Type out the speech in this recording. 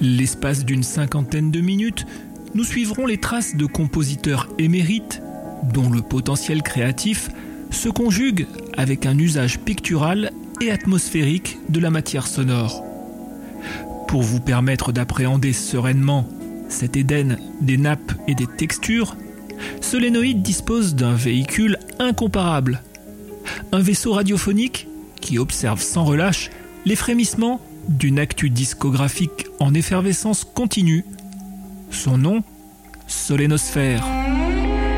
L'espace d'une 50aine de minutes, nous suivrons les traces de compositeurs émérites dont le potentiel créatif se conjugue avec un usage pictural et atmosphérique de la matière sonore. Pour vous permettre d'appréhender sereinement cet Éden des nappes et des textures, Solénoïde dispose d'un véhicule incomparable. Un vaisseau radiophonique qui observe sans relâche les frémissements d'une actu discographique en effervescence continue. Son nom, Solénosphère.